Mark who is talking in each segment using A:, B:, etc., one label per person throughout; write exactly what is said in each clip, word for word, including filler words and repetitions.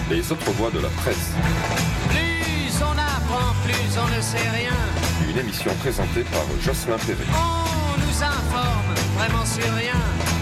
A: Les autres voix de la presse.
B: Plus on apprend, plus on ne sait rien.
A: Une émission présentée par Jocelyn Perret.
B: On nous informe vraiment sur rien.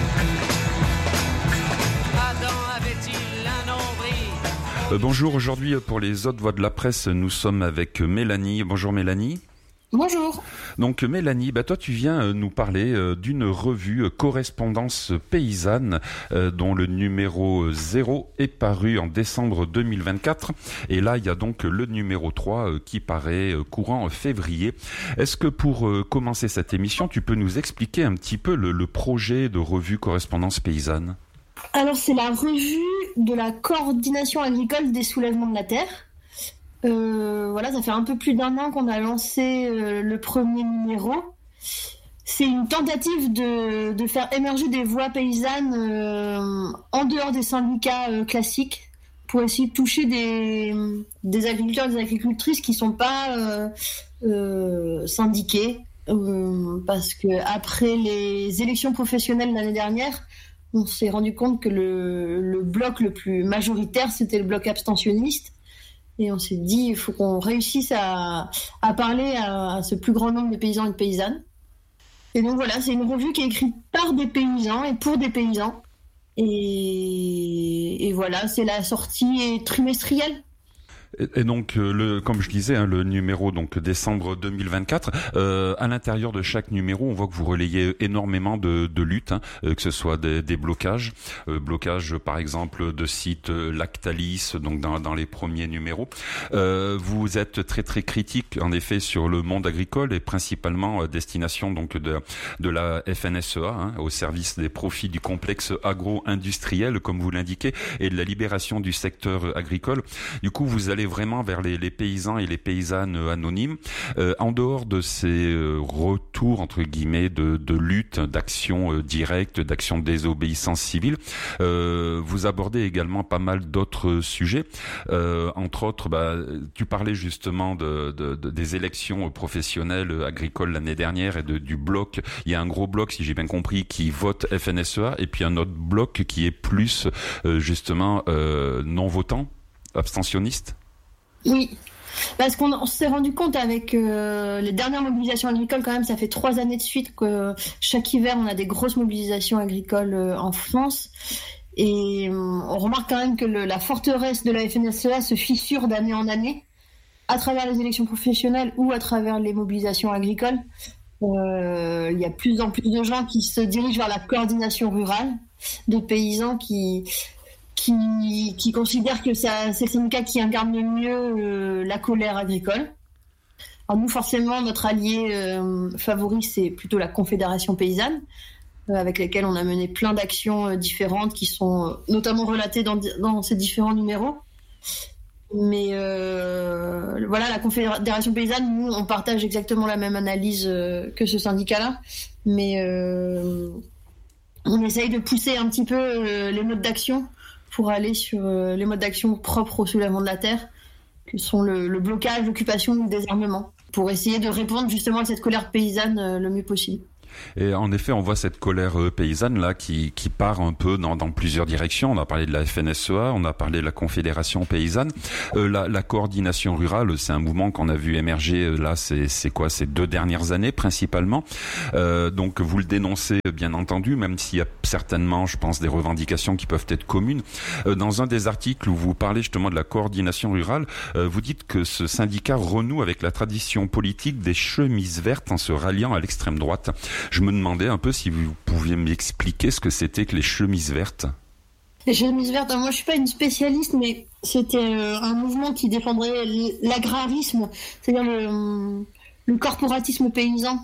B: Adam avait-il un nombril?
A: Euh, bonjour, aujourd'hui pour les autres voix de la presse, nous sommes avec Mélanie. Bonjour Mélanie.
C: Bonjour.
A: Donc Mélanie, bah toi tu viens nous parler d'une revue Correspondance paysanne euh, dont le numéro zéro est paru en décembre deux mille vingt-quatre et là il y a donc le numéro trois euh, qui paraît euh, courant février. Est-ce que pour euh, commencer cette émission tu peux nous expliquer un petit peu le, le projet de revue Correspondance paysanne ?
C: Alors c'est la revue de la coordination agricole des soulèvements de la terre. Euh, voilà, ça fait un peu plus d'un an qu'on a lancé euh, le premier numéro. C'est une tentative de, de faire émerger des voix paysannes euh, en dehors des syndicats euh, classiques pour essayer de toucher des, des agriculteurs et des agricultrices qui ne sont pas euh, euh, syndiqués. Euh, parce qu'après les élections professionnelles l'année dernière, on s'est rendu compte que le, le bloc le plus majoritaire, c'était le bloc abstentionniste. Et on s'est dit, il faut qu'on réussisse à, à parler à, à ce plus grand nombre de paysans et de paysannes. Et donc voilà, c'est une revue qui est écrite par des paysans et pour des paysans. Et, et voilà, c'est la sortie trimestrielle.
A: Et donc, euh, le, comme je disais, hein, le numéro donc décembre deux mille vingt-quatre, euh, à l'intérieur de chaque numéro, on voit que vous relayez énormément de, de luttes, hein, euh, que ce soit des, des blocages, euh, blocages par exemple de sites euh, Lactalis, donc dans, dans les premiers numéros. Euh, vous êtes très très critique en effet sur le monde agricole et principalement à destination donc de, de la F N S E A, hein, au service des profits du complexe agro-industriel, comme vous l'indiquez, et de la libération du secteur agricole. Du coup, vous allez vraiment vers les, les paysans et les paysannes anonymes. Euh, en dehors de ces euh, retours, entre guillemets, de, de lutte, d'action euh, directe, d'action de désobéissance civile, euh, vous abordez également pas mal d'autres sujets. Euh, entre autres, bah, tu parlais justement de, de, de, des élections professionnelles agricoles l'année dernière et de, du bloc. Il y a un gros bloc, si j'ai bien compris, qui vote F N S E A et puis un autre bloc qui est plus, euh, justement, euh, non-votant, abstentionniste.
C: Oui, parce qu'on s'est rendu compte avec euh, les dernières mobilisations agricoles, quand même, ça fait trois années de suite que chaque hiver, on a des grosses mobilisations agricoles euh, en France. Et euh, on remarque quand même que le, la forteresse de la F N S E A se fissure d'année en année, à travers les élections professionnelles ou à travers les mobilisations agricoles. Euh, il y a de plus en plus de gens qui se dirigent vers la coordination rurale, de paysans qui... Qui, qui considère que ça, c'est le syndicat qui incarne le mieux euh, la colère agricole. Alors nous, forcément, notre allié euh, favori, c'est plutôt la Confédération paysanne, euh, avec laquelle on a mené plein d'actions euh, différentes qui sont euh, notamment relatées dans, dans ces différents numéros. Mais euh, voilà, la Confédération paysanne, nous, on partage exactement la même analyse euh, que ce syndicat-là, mais euh, on essaye de pousser un petit peu euh, les modes d'action pour aller sur euh, les modes d'action propres au soulèvement de la terre, que sont le, le blocage, l'occupation, le désarmement, pour essayer de répondre justement à cette colère paysanne euh, le mieux possible.
A: Et en effet, on voit cette colère euh, paysanne là qui qui part un peu dans dans plusieurs directions. On a parlé de la F N S E A, on a parlé de la Confédération paysanne, euh, la la coordination rurale. C'est un mouvement qu'on a vu émerger euh, là. C'est c'est quoi ces deux dernières années principalement. Euh, donc vous le dénoncez bien entendu, même s'il y a certainement, je pense, des revendications qui peuvent être communes. Euh, dans un des articles où vous parlez justement de la coordination rurale, euh, vous dites que ce syndicat renoue avec la tradition politique des chemises vertes en se ralliant à l'extrême droite. Je me demandais un peu si vous pouviez m'expliquer ce que c'était que les chemises vertes.
C: Les chemises vertes, moi je suis pas une spécialiste, mais c'était euh, un mouvement qui défendrait l'agrarisme, c'est-à-dire le, le corporatisme paysan,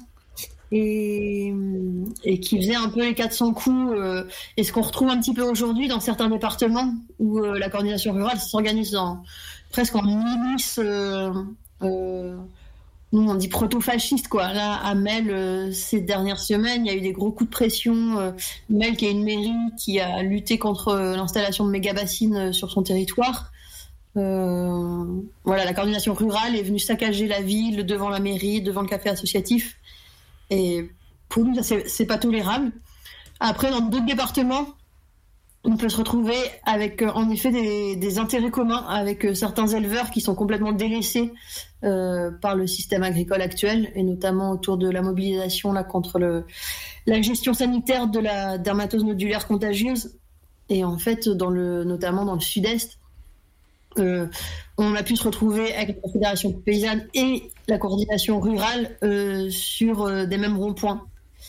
C: et, et qui faisait un peu les quatre cents coups, euh, et ce qu'on retrouve un petit peu aujourd'hui dans certains départements où euh, la coordination rurale s'organise en, presque en milice. Euh, euh, Nous, on dit proto-fasciste, quoi. Là, à Mel, euh, ces dernières semaines, il y a eu des gros coups de pression. Euh, Mel, qui est une mairie qui a lutté contre euh, l'installation de méga-bassines euh, sur son territoire. Euh, voilà, la coordination rurale est venue saccager la ville devant la mairie, devant le café associatif. Et pour nous, ça, c'est, c'est pas tolérable. Après, dans d'autres départements, on peut se retrouver avec euh, en effet des, des intérêts communs avec euh, certains éleveurs qui sont complètement délaissés euh, par le système agricole actuel, et notamment autour de la mobilisation là, contre le, la gestion sanitaire de la dermatose nodulaire contagieuse. Et en fait, dans le, notamment dans le sud-est, euh, on a pu se retrouver avec la Confédération paysanne et la coordination rurale euh, sur euh, des mêmes ronds-points.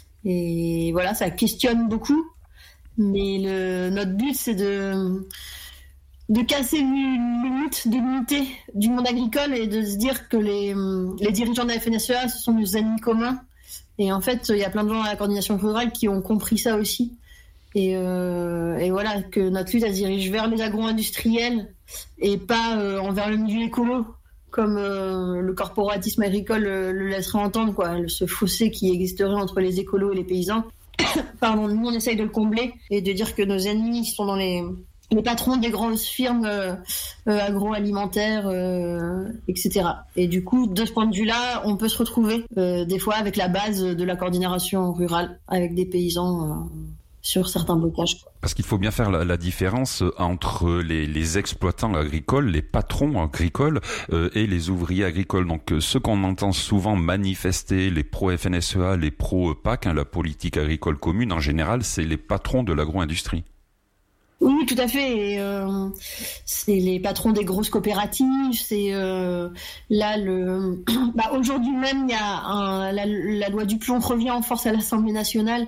C: Et voilà, ça questionne beaucoup. Mais le, notre but, c'est de, de casser le, le mythe de l'unité du monde agricole et de se dire que les, les dirigeants de la F N S E A, ce sont nos ennemis communs. Et en fait, il y a plein de gens à la coordination rurale qui ont compris ça aussi. Et, euh, et voilà, que notre lutte, elle se dirige vers les agro-industriels et pas euh, envers le milieu écolo, comme euh, le corporatisme agricole le, le laisserait entendre, quoi. Ce fossé qui existerait entre les écolos et les paysans. Pardon, nous on essaye de le combler et de dire que nos ennemis sont dans les, les patrons des grosses firmes euh, euh, agroalimentaires, euh, et cetera. Et du coup, de ce point de vue-là, on peut se retrouver euh, des fois avec la base de la coordination rurale, avec des paysans euh, sur certains blocages.
A: Parce qu'il faut bien faire la, la différence entre les, les exploitants agricoles, les patrons agricoles euh, et les ouvriers agricoles. Donc euh, ceux qu'on entend souvent manifester, les pro-F N S E A, les pro-P A C, hein, la politique agricole commune en général, c'est les patrons de l'agro-industrie.
C: Oui, tout à fait. Et, euh, c'est les patrons des grosses coopératives. C'est euh, là le. Bah, aujourd'hui même, il y a un, la, la loi du plomb revient en force à l'Assemblée nationale,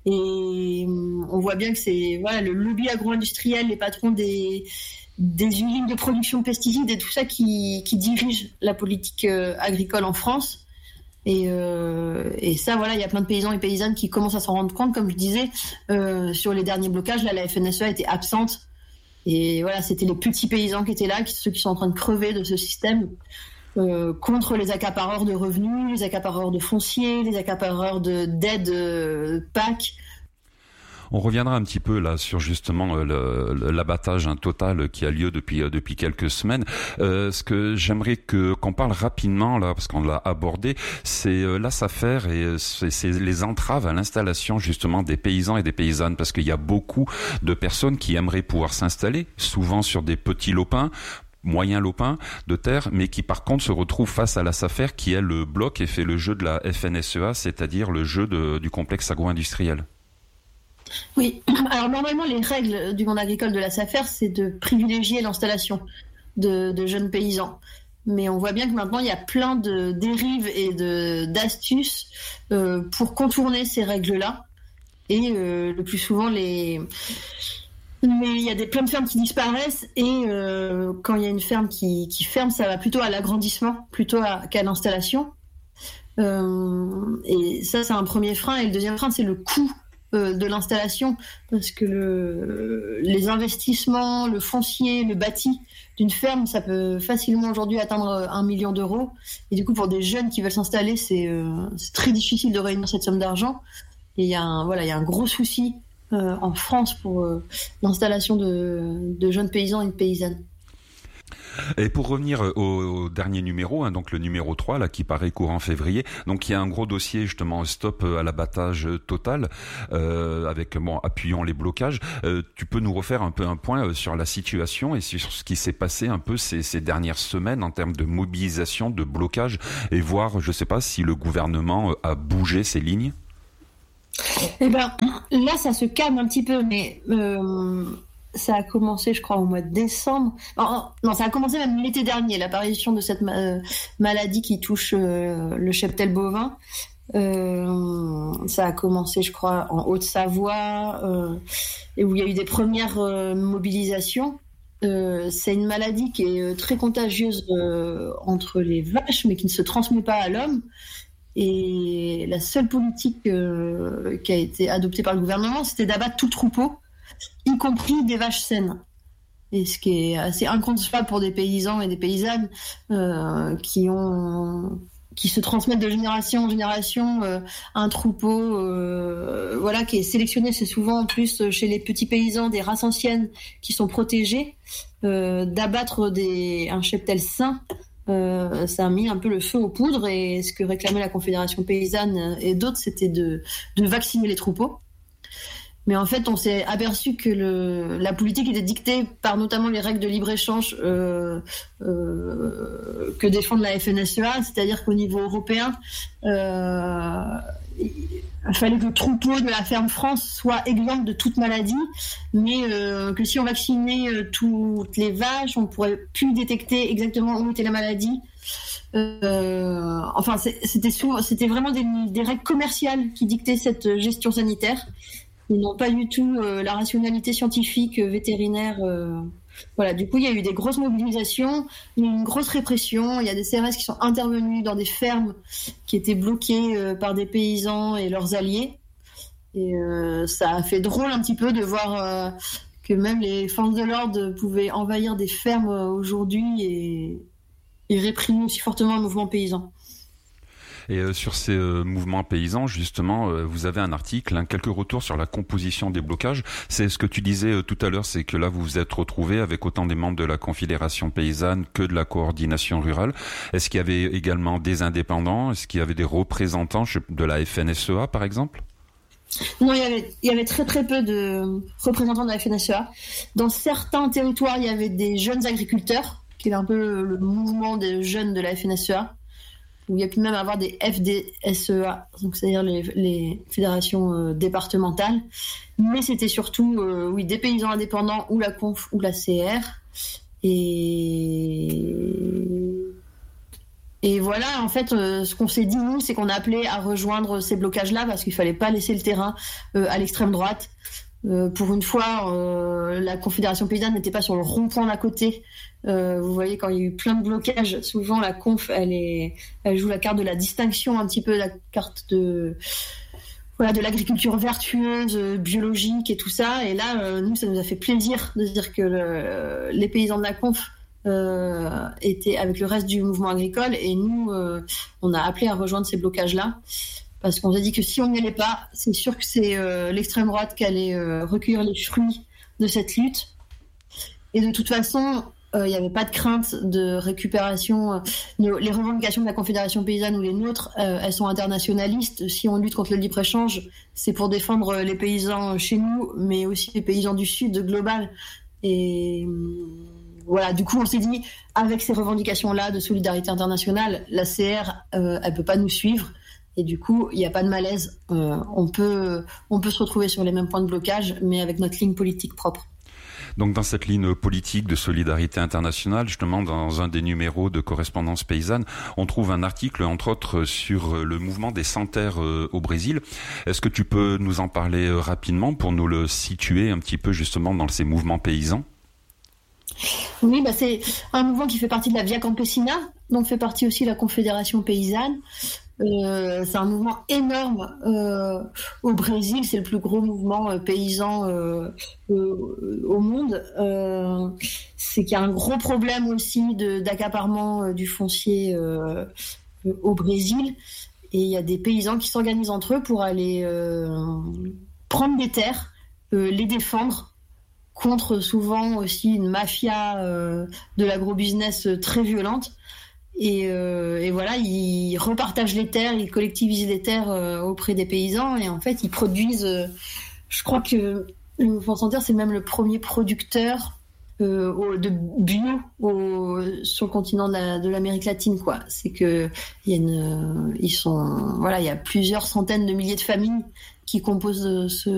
C: et on voit bien que c'est voilà le lobby agro-industriel, les patrons des des usines de production de pesticides et tout ça qui qui dirigent la politique euh, agricole en France. Et, euh, et ça, voilà, il y a plein de paysans et paysannes qui commencent à s'en rendre compte. Comme je disais, euh, sur les derniers blocages, là, la F N S E A était absente. Et voilà, c'était les petits paysans qui étaient là, qui, ceux qui sont en train de crever de ce système, euh, contre les accapareurs de revenus, les accapareurs de foncier, les accapareurs de, d'aides euh, P A C.
A: On reviendra un petit peu là sur justement le, le, l'abattage hein, total qui a lieu depuis euh, depuis quelques semaines. Euh, ce que j'aimerais que qu'on parle rapidement là, parce qu'on l'a abordé, c'est euh, la SAFER et c'est, c'est les entraves à l'installation justement des paysans et des paysannes, parce qu'il y a beaucoup de personnes qui aimeraient pouvoir s'installer, souvent sur des petits lopins, moyen lopin de terre, mais qui par contre se retrouve face à la SAFER qui elle le bloque et fait le jeu de la F N S E A, c'est-à-dire le jeu de, du complexe agro-industriel.
C: Oui, alors normalement les règles du monde agricole de la SAFER, c'est de privilégier l'installation de, de jeunes paysans. Mais on voit bien que maintenant il y a plein de dérives et de, d'astuces euh, pour contourner ces règles-là. Et euh, le plus souvent, les... Mais il y a des, plein de fermes qui disparaissent, et euh, quand il y a une ferme qui, qui ferme, ça va plutôt à l'agrandissement plutôt à, qu'à l'installation. Euh, et ça, c'est un premier frein. Et le deuxième frein, c'est le coût de l'installation, parce que le, les investissements, le foncier, le bâti d'une ferme, ça peut facilement aujourd'hui atteindre un million d'euros. Et du coup, pour des jeunes qui veulent s'installer, c'est, euh, c'est très difficile de réunir cette somme d'argent. Et il y a un, voilà, il y a un gros souci euh, en France pour euh, l'installation de, de jeunes paysans et de paysannes.
A: Et pour revenir au, au dernier numéro, hein, donc le numéro trois, là, qui paraît courant février, donc il y a un gros dossier justement stop à l'abattage total, euh, avec bon appuyant les blocages. Euh, tu peux nous refaire un peu un point sur la situation et sur ce qui s'est passé un peu ces, ces dernières semaines en termes de mobilisation, de blocage, et voir, je sais pas, si le gouvernement a bougé ses lignes.
C: Eh ben là, ça se calme un petit peu, mais euh... ça a commencé, je crois, au mois de décembre. Non, non, ça a commencé même l'été dernier, l'apparition de cette ma- maladie qui touche euh, le cheptel bovin. Euh, ça a commencé, je crois, en Haute-Savoie, euh, et où il y a eu des premières euh, mobilisations. Euh, c'est une maladie qui est très contagieuse euh, entre les vaches, mais qui ne se transmet pas à l'homme. Et la seule politique euh, qui a été adoptée par le gouvernement, c'était d'abattre tout troupeau, y compris des vaches saines. Et ce qui est assez inconcevable pour des paysans et des paysannes euh, qui ont qui se transmettent de génération en génération euh, un troupeau euh, voilà, qui est sélectionné. C'est souvent en plus chez les petits paysans des races anciennes qui sont protégées, euh, d'abattre des, un cheptel sain. Euh, ça a mis un peu le feu aux poudres, et ce que réclamait la Confédération paysanne et d'autres, c'était de, de vacciner les troupeaux. Mais en fait, on s'est aperçu que le, la politique était dictée par notamment les règles de libre-échange euh, euh, que défend la F N S E A, c'est-à-dire qu'au niveau européen, euh, il fallait que le troupeau de la ferme France soit exempt de toute maladie, mais euh, que si on vaccinait euh, toutes les vaches, on pourrait plus détecter exactement où était la maladie. Euh, enfin, c'était, souvent, c'était vraiment des, des règles commerciales qui dictaient cette gestion sanitaire. Ils n'ont pas du tout euh, la rationalité scientifique, euh, vétérinaire. Euh, voilà, du coup, il y a eu des grosses mobilisations, il y a eu une grosse répression. Il y a des C R S qui sont intervenus dans des fermes qui étaient bloquées euh, par des paysans et leurs alliés. Et euh, ça a fait drôle un petit peu de voir euh, que même les forces de l'ordre pouvaient envahir des fermes euh, aujourd'hui et, et réprimer aussi fortement le mouvement paysan.
A: Et euh, sur ces euh, mouvements paysans, justement, euh, vous avez un article, hein, quelques retours sur la composition des blocages. C'est ce que tu disais euh, tout à l'heure, c'est que là, vous vous êtes retrouvés avec autant des membres de la Confédération paysanne que de la coordination rurale. Est-ce qu'il y avait également des indépendants? Est-ce qu'il y avait des représentants de la F N S E A, par exemple?
C: Non, il y avait, il y avait très très peu de représentants de la F N S E A. Dans certains territoires, il y avait des jeunes agriculteurs, qui est un peu le mouvement des jeunes de la F N S E A. Où il y a pu même avoir des F D S E A, donc c'est-à-dire les, les fédérations euh, départementales. Mais c'était surtout euh, oui, des paysans indépendants ou la Conf ou la C R. Et, et voilà, en fait, euh, ce qu'on s'est dit, nous, c'est qu'on a appelé à rejoindre ces blocages-là parce qu'il ne fallait pas laisser le terrain euh, à l'extrême droite. Euh, pour une fois, euh, la Confédération paysanne n'était pas sur le rond-point d'à côté. Euh, vous voyez, quand il y a eu plein de blocages, souvent la conf, elle, est, elle joue la carte de la distinction, un petit peu la carte de, voilà, de l'agriculture vertueuse, biologique et tout ça. Et là, euh, nous, ça nous a fait plaisir de dire que le, les paysans de la conf euh, étaient avec le reste du mouvement agricole. Et nous, euh, on a appelé à rejoindre ces blocages-là. Parce qu'on s'est dit que si on n'y allait pas, c'est sûr que c'est euh, l'extrême droite qui allait euh, recueillir les fruits de cette lutte. Et de toute façon, il euh, n'y avait pas de crainte de récupération. Euh, les revendications de la Confédération paysanne ou les nôtres, euh, elles sont internationalistes. Si on lutte contre le libre-échange, c'est pour défendre les paysans chez nous, mais aussi les paysans du Sud, global. Et voilà, du coup, on s'est dit, avec ces revendications-là de solidarité internationale, la C R, euh, elle ne peut pas nous suivre. Et du coup, il n'y a pas de malaise. Euh, on peut, on peut se retrouver sur les mêmes points de blocage, mais avec notre ligne politique propre.
A: Donc dans cette ligne politique de solidarité internationale, justement dans un des numéros de Correspondance paysanne, on trouve un article entre autres sur le mouvement des sans-terre au Brésil. Est-ce que tu peux nous en parler rapidement pour nous le situer un petit peu justement dans ces mouvements paysans ?
C: Oui, bah c'est un mouvement qui fait partie de la Via Campesina, donc fait partie aussi de la Confédération paysanne. Euh, c'est un mouvement énorme euh, au Brésil, c'est le plus gros mouvement euh, paysan euh, euh, au monde. Euh, c'est qu'il y a un gros problème aussi de, d'accaparement euh, du foncier euh, euh, au Brésil, et il y a des paysans qui s'organisent entre eux pour aller euh, prendre des terres, euh, les défendre contre souvent aussi une mafia euh, de l'agrobusiness très violente. Et, euh, et voilà, ils repartagent les terres, ils collectivisent les terres euh, auprès des paysans, et en fait, ils produisent. Euh, je crois que le mouvement sans terre, c'est même le premier producteur euh, au, de bio au, sur le continent de, la, de l'Amérique latine, quoi. C'est que il y a une, ils sont, voilà, il y a plusieurs centaines de milliers de familles qui composent ce